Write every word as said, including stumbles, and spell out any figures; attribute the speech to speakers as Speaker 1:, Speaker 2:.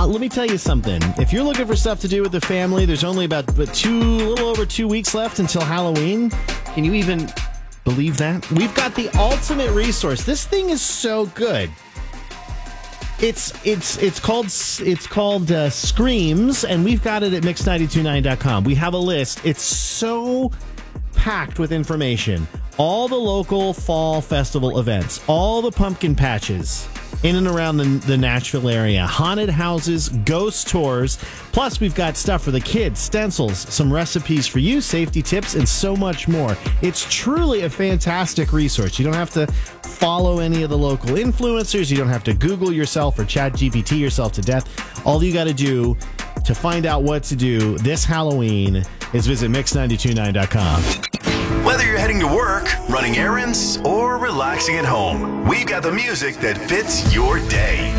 Speaker 1: let me tell you something. If you're looking for stuff to do with the family, there's only about but two, a little over two weeks left until Halloween. Can you even believe that? We've got the ultimate resource. This thing is so good. It's it's it's called it's called uh, Screams, and we've got it at mix nine two nine dot com. We have a list. It's so packed with information. All the local fall festival events, all the pumpkin patches in and around the, the Nashville area, haunted houses, ghost tours. Plus, we've got stuff for the kids, stencils, some recipes for you, safety tips, and so much more. It's truly a fantastic resource. You don't have to follow any of the local influencers. You don't have to Google yourself or Chat G P T yourself to death. All you got to do to find out what to do this Halloween is visit mix nine two nine dot com.
Speaker 2: Whether you're heading to work, running errands, or relaxing at home, we've got the music that fits your day.